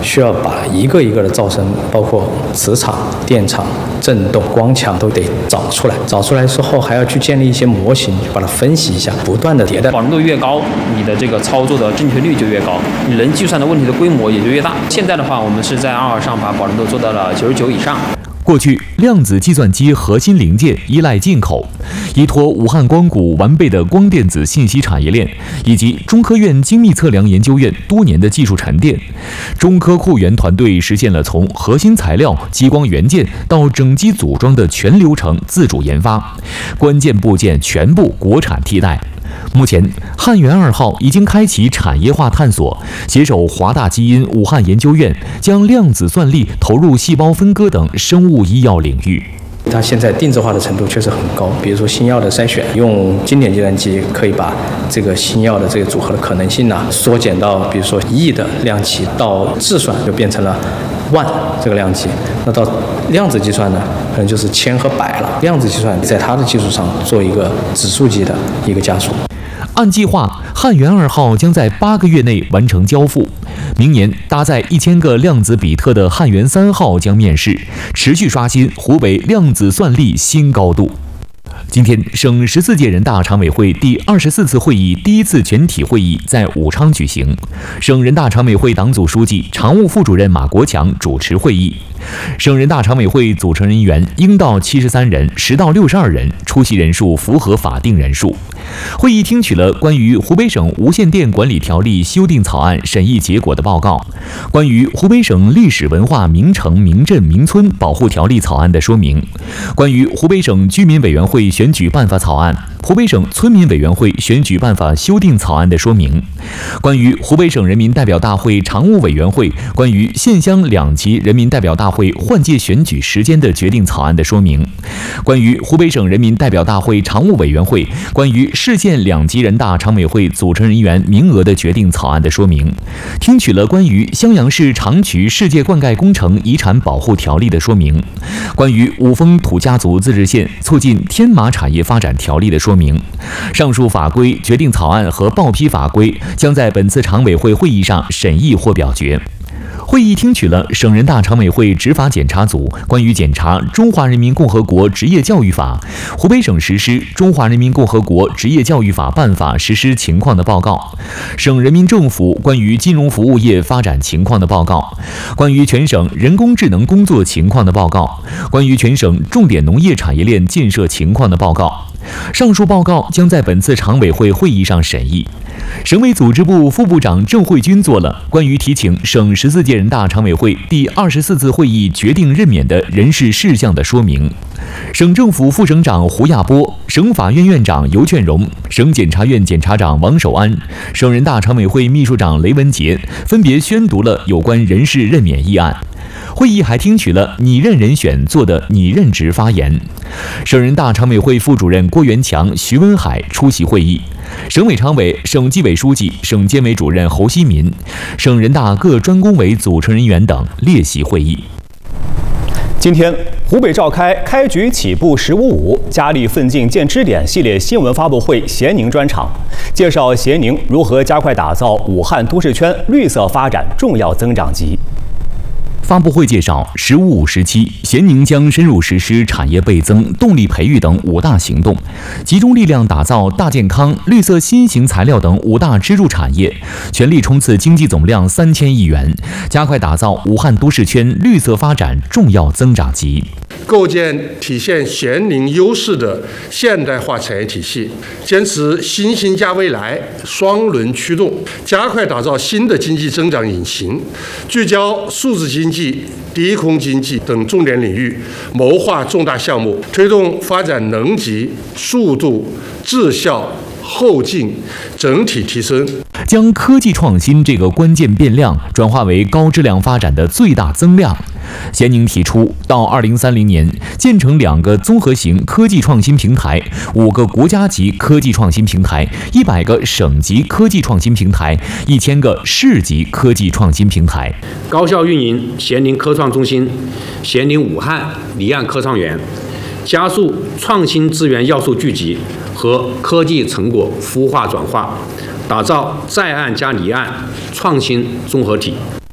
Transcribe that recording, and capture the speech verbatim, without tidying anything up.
需要把一个一个的噪声，包括磁场、电场、振动、光强都得找出来。找出来之后，还要去建立一些模型，把它分析一下，不断的迭代。 保准度越高，你的这个操作的正确率就越高，你能计算的问题的规模也就越大。现在的话，我们是在二号上把保准度做到了九十九以上。 过去，量子计算机核心零件依赖进口，依托武汉光谷完备的光电子信息产业链，以及中科院精密测量研究院多年的技术沉淀，中科库研团队实现了从核心材料、激光元件到整机组装的全流程自主研发，关键部件全部国产替代。目前，汉源二号已经开启产业化探索，携手华大基因武汉研究院，将量子算力投入细胞分割等生物医药领域。 它现在定制化的程度确实很高，比如说新药的筛选，用经典计算机可以把这个新药的这个组合的可能性呢、啊、缩减到，比如说亿的量级，到质算就变成了万这个量级。那到量子计算呢，可能就是千和百了。量子计算在它的基础上做一个指数级的一个加速。 按计划，汉源二号将在八个月内完成交付。明年搭载一千个量子比特的汉源三号将面世，持续刷新湖北量子算力新高度。今天，省十四届人大常委会第二十四次会议第一次全体会议在武昌举行，省人大常委会党组书记、常务副主任马国强主持会议。省人大常委会组成人员应到七十三人，实到六十二人，出席人数符合法定人数。会议听取了关于湖北省无线电管理条例修订草案审议结果的报告，关于湖北省历史文化名城名镇名村保护条例草案的说明，关于湖北省居民委员会选举办法草案、湖北省村民委员会选举办法修订草案的说明，关于湖北省人民代表大会常务委员会关于县乡两级人民代表大会换届选举时间的决定草案的说明，关于湖北省人民代表大会常务委员会关于市县两级人大常委会组成人员名额的决定草案的说明，听取了关于襄阳市长渠世界灌溉工程遗产保护条例的说明，关于五峰土家族自治县促进天马产业发展条例的说明。上述法规、决定草案和报批法规将在本次常委会会议上审议或表决。会议听取了省人大常委会执法检查组关于检查《中华人民共和国职业教育法》、湖北省实施《中华人民共和国职业教育法》办法实施情况的报告，省人民政府关于金融服务业发展情况的报告，关于全省人工智能工作情况的报告，关于全省重点农业产业链建设情况的报告。上述报告将在本次常委会会议上审议。省委组织部副部长郑慧军做了关于提请省十四届人大常委会第二十四次会议决定任免的人事事项的说明。省政府副省长胡亚波、省法院院长尤劝荣、省检察院检察长王守安、省人大常委会秘书长雷文杰分别宣读了有关人事任免议案。会议还听取了拟任人选做的拟任职发言。省人大常委会副主任郭元强、徐文海出席会议，省委常委、省纪委书记、省监委主任侯希民、省人大各专工委组成人员等列席会议。 今天，湖北召开“开局起步十五五，加力奋进见支点”系列新闻发布会咸宁专场，介绍咸宁如何加快打造武汉都市圈绿色发展重要增长极。 发布会介绍，“十五五”时期，咸宁将深入实施产业倍增、动力培育等五大行动，集中力量打造大健康、绿色新型材料等五大支柱产业，全力冲刺经济总量三千亿元，加快打造武汉都市圈绿色发展重要增长极。 构建体现咸宁优势的现代化产业体系，坚持新兴加未来双轮驱动，加快打造新的经济增长引擎，聚焦数字经济、低空经济等重点领域，谋划重大项目，推动发展能级、速度、质效、后劲整体提升， 将科技创新这个关键变量转化为高质量发展的最大增量。咸宁提出，到二零三零年建成两个综合型科技创新平台、五个国家级科技创新平台、一百个省级科技创新平台、一千个市级科技创新平台， 高效运营咸宁科创中心、咸宁武汉离岸科创园，加速创新资源要素聚集和科技成果孵化转化，打造在岸加离岸创新综合体。